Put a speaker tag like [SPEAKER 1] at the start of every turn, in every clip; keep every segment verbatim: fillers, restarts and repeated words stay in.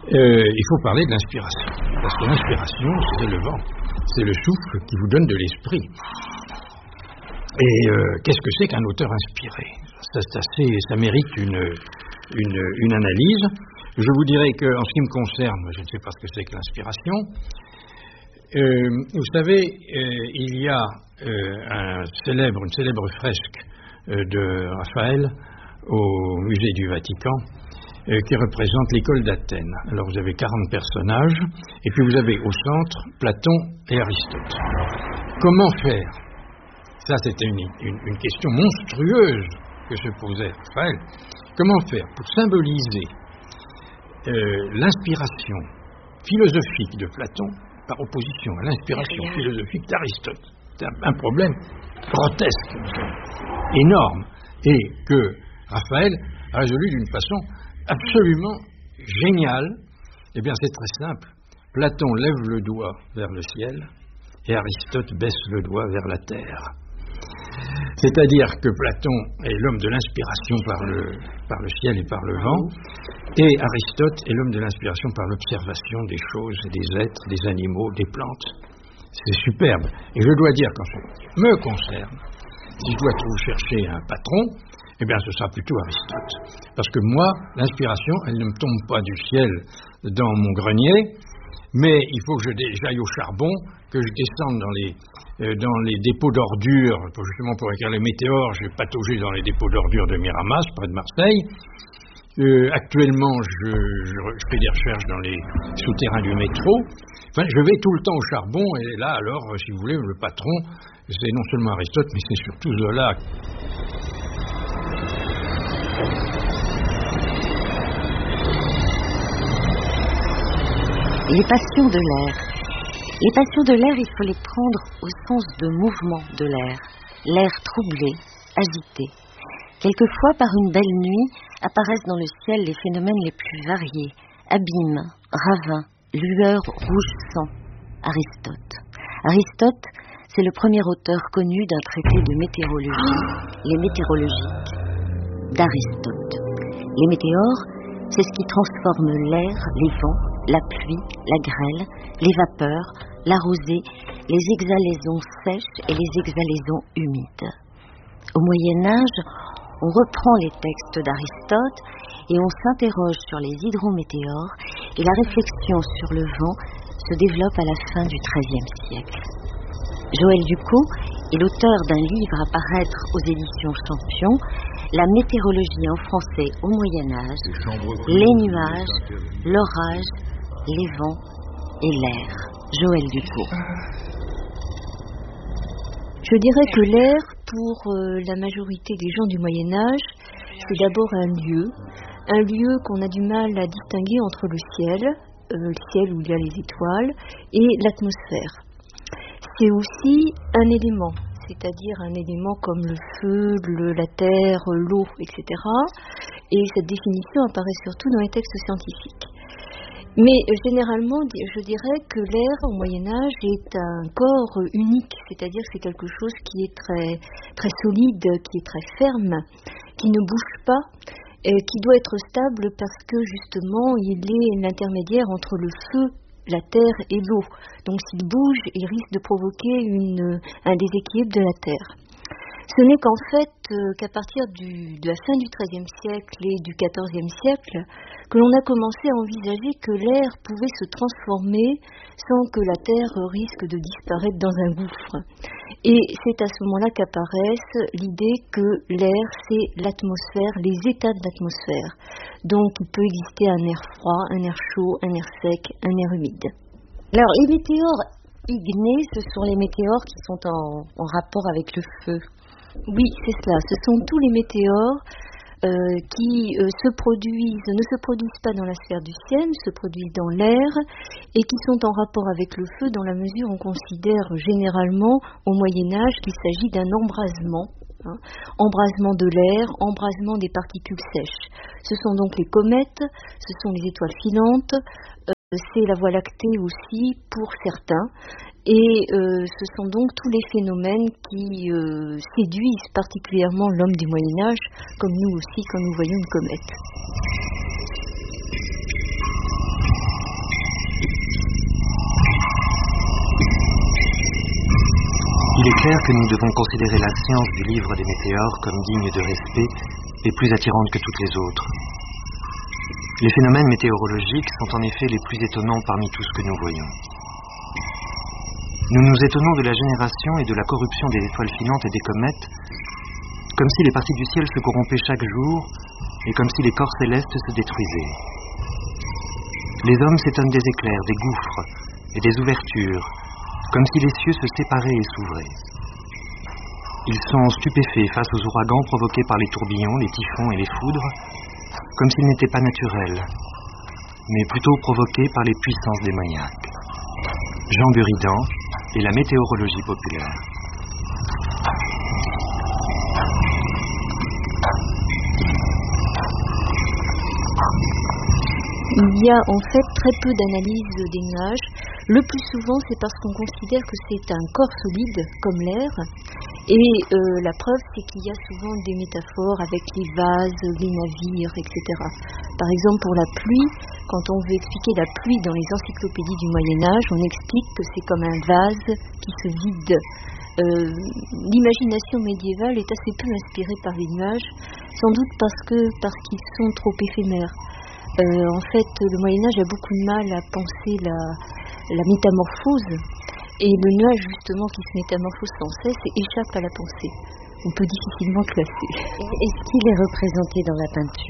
[SPEAKER 1] euh, il faut parler de l'inspiration. Parce que l'inspiration, c'est le vent. C'est le souffle qui vous donne de l'esprit. Et euh, qu'est-ce que c'est qu'un auteur inspiré ? ça, c'est assez, ça mérite une, une, une analyse. Je vous dirais qu'en ce qui me concerne, je ne sais pas ce que c'est que l'inspiration. Euh, vous savez, euh, il y a euh, un célèbre, une célèbre fresque euh, de Raphaël au musée du Vatican euh, qui représente l'école d'Athènes. Alors vous avez quarante personnages et puis vous avez au centre Platon et Aristote. Comment faire ? Ça, c'était une, une, une question monstrueuse que se posait Raphaël. Comment faire pour symboliser euh, l'inspiration philosophique de Platon par opposition à l'inspiration philosophique d'Aristote? C'est un, un problème grotesque, énorme, et que Raphaël a résolu d'une façon absolument géniale. Eh bien, c'est très simple. Platon lève le doigt vers le ciel et Aristote baisse le doigt vers la terre. C'est-à-dire que Platon est l'homme de l'inspiration par le, par le ciel et par le vent, et Aristote est l'homme de l'inspiration par l'observation des choses, des êtres, des animaux, des plantes. C'est superbe. Et je dois dire qu'en ce qui me concerne, si je dois trouver chercher un patron, eh bien ce sera plutôt Aristote. Parce que moi, l'inspiration, elle ne me tombe pas du ciel dans mon grenier, mais il faut que je dé- j'aille au charbon, que je descende dans les, euh, dans les dépôts d'ordures, pour justement pour écrire les météores. J'ai pataugé dans les dépôts d'ordures de Miramas, près de Marseille. Euh, actuellement, je, je, je fais des recherches dans les souterrains du métro. Enfin, je vais tout le temps au charbon, et là, alors, si vous voulez, le patron, c'est non seulement Aristote, mais c'est surtout Zola.
[SPEAKER 2] Les passions de l'air. Les passions de l'air, il faut les prendre au sens de mouvement de l'air. L'air troublé, agité. Quelquefois, par une belle nuit, apparaissent dans le ciel les phénomènes les plus variés. Abîmes, ravins, lueurs rouge sang. Aristote. Aristote, c'est le premier auteur connu d'un traité de météorologie, les météorologiques d'Aristote. Les météores, c'est ce qui transforme l'air, les vents, la pluie, la grêle, les vapeurs, la rosée, les exhalaisons sèches et les exhalaisons humides. Au Moyen-Âge, on reprend les textes d'Aristote et on s'interroge sur les hydrométéores et la réflexion sur le vent se développe à la fin du treizième siècle. Joël Ducos est l'auteur d'un livre à paraître aux éditions Champion, La météorologie en français au Moyen-Âge, les nuages, l'orage, les vents et l'air. Joël Ducos.
[SPEAKER 3] Je dirais que l'air, pour euh, la majorité des gens du Moyen-Âge, c'est d'abord un lieu, un lieu qu'on a du mal à distinguer entre le ciel, euh, le ciel où il y a les étoiles, et l'atmosphère. C'est aussi un élément, c'est-à-dire un élément comme le feu, le, la terre, l'eau, et cetera. Et cette définition apparaît surtout dans les textes scientifiques. Mais euh, généralement, je dirais que l'air au Moyen-Âge est un corps unique, c'est-à-dire que c'est quelque chose qui est très, très solide, qui est très ferme, qui ne bouge pas, et qui doit être stable parce que justement il est l'intermédiaire entre le feu, la terre et l'eau. Donc s'il bouge, il risque de provoquer une, un déséquilibre de la terre. Ce n'est qu'en fait euh, qu'à partir du, de la fin du treizième siècle et du quatorzième siècle que l'on a commencé à envisager que l'air pouvait se transformer sans que la terre risque de disparaître dans un gouffre. Et c'est à ce moment-là qu'apparaisse l'idée que l'air, c'est l'atmosphère, les états de l'atmosphère. Donc il peut exister un air froid, un air chaud, un air sec, un air humide.
[SPEAKER 2] Alors les météores ignés, ce sont les météores qui sont en, en rapport avec le feu.
[SPEAKER 3] Oui, c'est cela. Ce sont tous les météores euh, qui euh, se produisent, ne se produisent pas dans la sphère du ciel, se produisent dans l'air et qui sont en rapport avec le feu dans la mesure où on considère généralement au Moyen-Âge qu'il s'agit d'un embrasement. Hein, embrasement de l'air, embrasement des particules sèches. Ce sont donc les comètes, ce sont les étoiles filantes, euh, c'est la Voie lactée aussi pour certains. Et euh, ce sont donc tous les phénomènes qui euh, séduisent particulièrement l'homme du Moyen-Âge, comme nous aussi quand nous voyons une comète.
[SPEAKER 4] est clair que nous devons considérer la science du livre des météores comme digne de respect et plus attirante que toutes les autres. Les phénomènes météorologiques sont en effet les plus étonnants parmi tout ce que nous voyons. Nous nous étonnons de la génération et de la corruption des étoiles filantes et des comètes, comme si les parties du ciel se corrompaient chaque jour et comme si les corps célestes se détruisaient. Les hommes s'étonnent des éclairs, des gouffres et des ouvertures, comme si les cieux se séparaient et s'ouvraient. Ils sont stupéfaits face aux ouragans provoqués par les tourbillons, les typhons et les foudres, comme s'ils n'étaient pas naturels, mais plutôt provoqués par les puissances démoniaques. Jean Buridan et la météorologie populaire.
[SPEAKER 3] Il y a en fait très peu d'analyse des nuages. Le plus souvent, c'est parce qu'on considère que c'est un corps solide, comme l'air. Et euh, la preuve, c'est qu'il y a souvent des métaphores avec les vases, les navires, et cetera. Par exemple, pour la pluie, quand on veut expliquer la pluie dans les encyclopédies du Moyen-Âge, on explique que c'est comme un vase qui se vide. Euh, l'imagination médiévale est assez peu inspirée par les nuages, sans doute parce que parce qu'ils sont trop éphémères. Euh, en fait, le Moyen-Âge a beaucoup de mal à penser la, la métamorphose, et le nuage, justement, qui se métamorphose sans cesse, échappe à la pensée. On peut difficilement classer.
[SPEAKER 2] Est-ce qu'il est représenté dans la peinture ?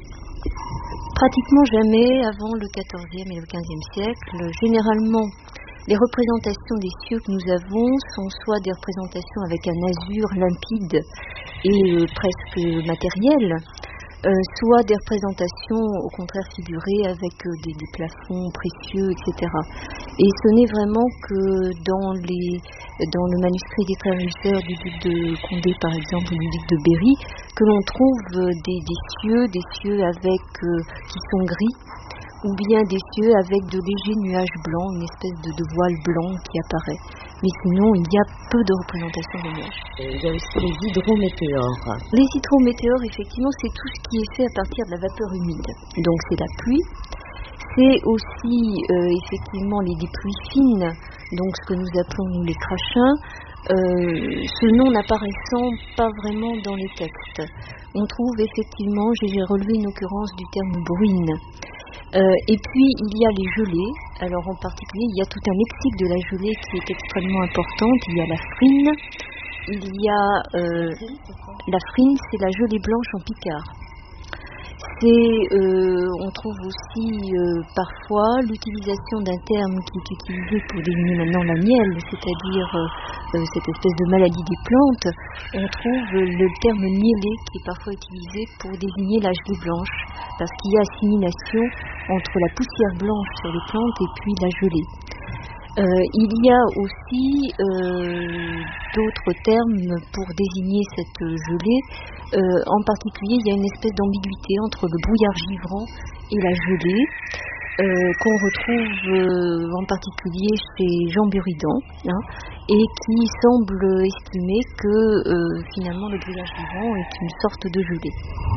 [SPEAKER 3] Pratiquement jamais avant le quatorzième et le quinzième siècle. Généralement, les représentations des cieux que nous avons sont soit des représentations avec un azur limpide et euh, presque matériel, Euh, soit des représentations au contraire figurées avec euh, des, des plafonds précieux, et cetera. Et ce n'est vraiment que dans, les, dans le manuscrit des frères Jusseur du duc de Condé, par exemple, ou du duc de Berry, que l'on trouve des, des cieux, des cieux avec, euh, qui sont gris, ou bien des cieux avec de légers nuages blancs, une espèce de, de voile blanc qui apparaît. Mais sinon, il y a peu de représentations de nuages.
[SPEAKER 2] Il y a aussi les hydrométéores.
[SPEAKER 3] Les hydrométéores, effectivement, c'est tout ce qui est fait à partir de la vapeur humide. Donc c'est la pluie. C'est aussi, euh, effectivement, les, les pluies fines, donc ce que nous appelons, nous, les crachins, euh, ce nom n'apparaissant pas vraiment dans les textes. On trouve, effectivement, j'ai relevé une occurrence du terme bruine. Euh, et puis, il y a les gelées. Alors, en particulier, il y a tout un lexique de la gelée qui est extrêmement importante. Il y a la frine. Il y a... Euh, la frine, c'est la gelée blanche en Picard. C'est, euh, on trouve aussi euh, parfois l'utilisation d'un terme qui est utilisé pour désigner maintenant la mielle, c'est-à-dire euh, euh, cette espèce de maladie des plantes. On trouve le terme mielé qui est parfois utilisé pour désigner la gelée blanche, parce qu'il y a assimilation entre la poussière blanche sur les plantes et puis la gelée. Euh, il y a aussi euh, d'autres termes pour désigner cette gelée. Euh, en particulier, il y a une espèce d'ambiguïté entre le brouillard givrant et la gelée, euh, qu'on retrouve euh, en particulier chez Jean Buridan, hein, et qui semble estimer que euh, finalement le brouillard givrant est une sorte de gelée.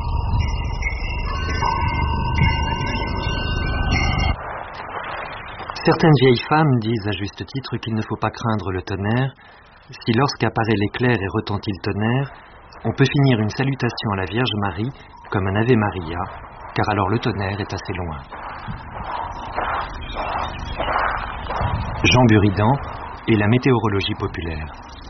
[SPEAKER 4] Certaines vieilles femmes disent à juste titre qu'il ne faut pas craindre le tonnerre, si lorsqu'apparaît l'éclair et retentit le tonnerre, on peut finir une salutation à la Vierge Marie comme un Ave Maria, car alors le tonnerre est assez loin. Jean Buridan et la météorologie populaire.